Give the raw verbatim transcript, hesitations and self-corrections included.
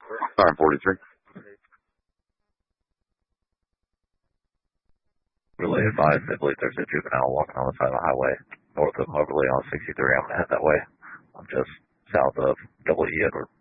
Sorry, forty-three. Really advised. I believe there's a juvenile walking on the side of the highway north of Moberly on sixty-three. I'm gonna head that way. I'm just south of Double E Edward.